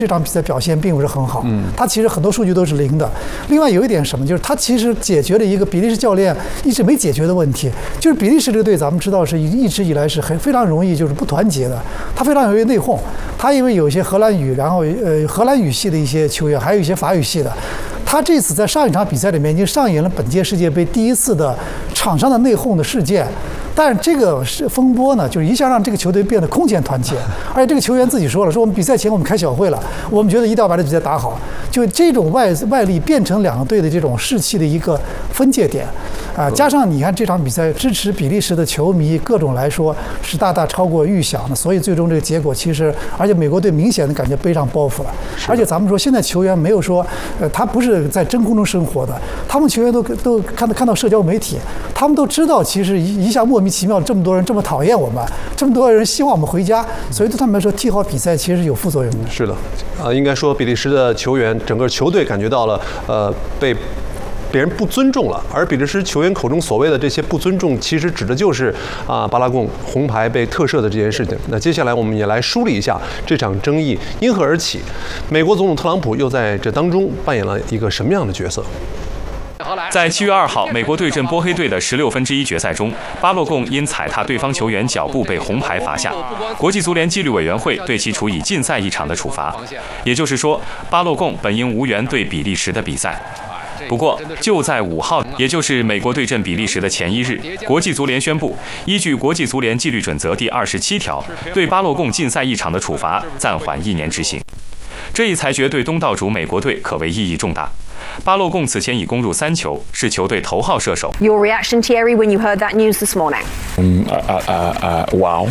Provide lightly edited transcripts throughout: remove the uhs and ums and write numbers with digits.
这场比赛表现并不是很好，他其实很多数据都是0的。另外有一点什么，就是他其实解决了一个比利时教练一直没解决的问题，就是比利时这个队咱们知道是一直以来是非常容易就是不团结的，他非常容易内讧。他因为有一些荷兰语，然后荷兰语系的一些球员，还有一些法语系的。他这次在上一场比赛里面已经上演了本届世界杯第一次的场上的内讧的事件。但是这个风波呢，就是一下让这个球队变得空前团结，而且这个球员自己说了，说我们比赛前我们开小会了，我们觉得一定要把这比赛打好。就这种外力变成两个队的这种士气的一个分界点，加上你看这场比赛支持比利时的球迷各种来说是大大超过预想的，所以最终这个结果其实，而且美国队明显的感觉背上包袱了。而且咱们说现在球员没有说，他不是在真空中生活的，他们球员都看到社交媒体，他们都知道其实一下莫名其妙这么多人这么讨厌我们，这么多人希望我们回家，所以对他们来说踢好比赛其实是有副作用的。 是的，应该说比利时的球员整个球队感觉到了被别人不尊重了，而比利时球员口中所谓的这些不尊重，其实指的就是巴拉贡红牌被特赦的这件事情。那接下来我们也来梳理一下这场争议因何而起，美国总统特朗普又在这当中扮演了一个什么样的角色？ 在7月2号，美国对阵波黑队的1/16决赛中，巴洛贡因踩踏对方球员脚步被红牌罚下，国际足联纪律委员会对其处以禁赛1场的处罚。也就是说，巴洛贡本应无缘对比利时的比赛。不过，就在5号，也就是美国对阵比利时的前一日，国际足联宣布，依据国际足联纪律准则第27条，对巴洛贡禁赛1场的处罚暂缓1年执行。这一裁决对东道主美国队可谓意义重大。巴洛贡此前已攻入3球，是球队头号射手。 Your reaction, Thierry, when you heard that news this morning? Wow,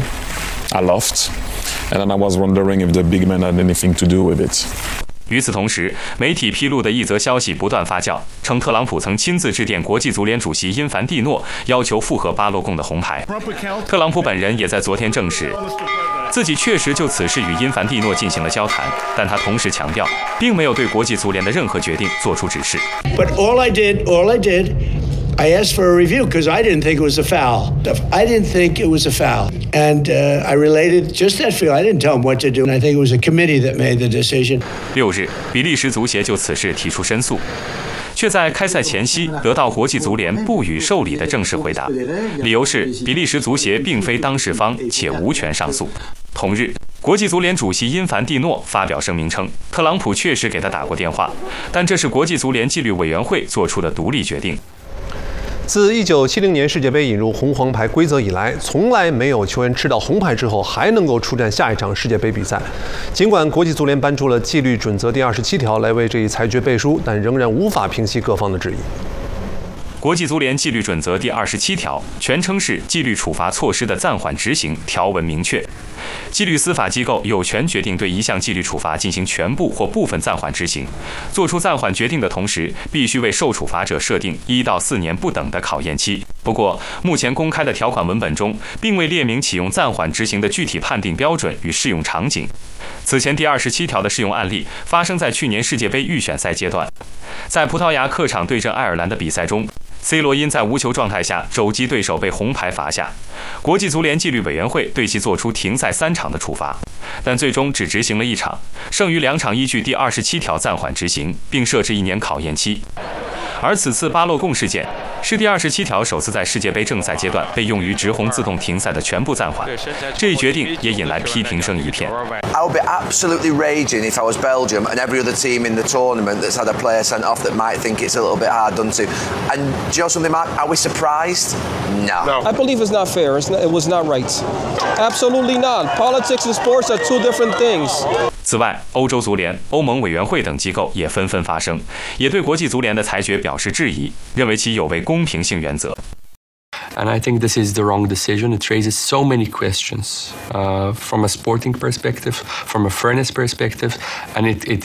I laughed, and then I was wondering if the big man had anything to do with it. 与此同时，媒体披露的一则消息不断发酵，称特朗普曾亲自致电国际足联主席因凡蒂诺，要求复核巴洛贡的红牌。特朗普本人也在昨天证实，自己确实就此事与因凡蒂诺进行了交谈，但他同时强调，并没有对国际足联的任何决定做出指示。 But all I did, I asked for a review because I didn't think it was a foul. I didn't think it was a foul. And I related just that feel. I didn't tell him what to do. And I think it was a committee that made the decision. 6日，比利时足协就此事提出申诉，却在开赛前夕得到国际足联不予受理的正式回答，理由是比利时足协并非当事方且无权上诉。同日，国际足联主席因凡蒂诺发表声明称，特朗普确实给他打过电话，但这是国际足联纪律委员会做出的独立决定。 自1970年世界杯引入红黄牌规则以来，从来没有球员吃到红牌之后还能够出战下一场世界杯比赛。尽管国际足联颁出了纪律准则第27条来为这一裁决背书，但仍然无法平息各方的质疑。 国际足联纪律准则第27条，全称是纪律处罚措施的暂缓执行，条文明确，纪律司法机构有权决定对一项纪律处罚进行全部或部分暂缓执行。作出暂缓决定的同时，必须为受处罚者设定1到4年不等的考验期。不过，目前公开的条款文本中，并未列明启用暂缓执行的具体判定标准与适用场景。此前第27条的适用案例发生在去年世界杯预选赛阶段，在葡萄牙客场对阵爱尔兰的比赛中，C 罗因在无球状态下肘击对手被红牌罚下，国际足联纪律委员会对其作出停赛3场的处罚，但最终只执行了1场，剩余2场依据第27条暂缓执行，并设置1年考验期。而此次巴洛贡事件是第27条首次在世界杯正赛阶段被用于直红自动停赛的全部暂缓，这一决定也引来批评声一片。 I would be absolutely raging if I was Belgium and every other team in the tournament that's had a player sent off that might think it's a little bit hard done to. And do you know something, Mark? Are we surprised? No. I believe it's not fair. It was not right. Absolutely not. Politics and sports are two different things. 此外，欧洲足联、欧盟委员会等机构也纷纷发声，也对国际足联的裁决表示质疑，认为其有违公平性原则。 And I think this is the wrong decision. It raises so many questions from a sporting perspective, from a fairness perspective, and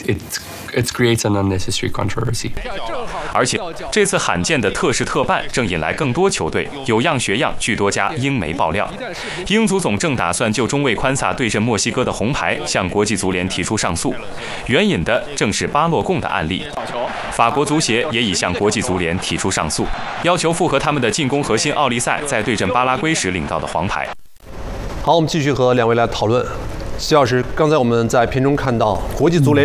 it creates an unnecessary controversy. 而且，这次罕见的特事特办正引来更多球队有样学样、聚多家英媒爆料，英足总正打算就中卫宽萨对阵墨西哥的红牌向国际足联提出上诉，援引的正是巴洛贡的案例。法国足协也已向国际足联提出上诉，要求复核他们的进攻核心奥利塞在对阵巴拉圭时领到的黄牌。 好，我们继续和2位来讨论。 徐老师，刚才我们在片中看到国际足联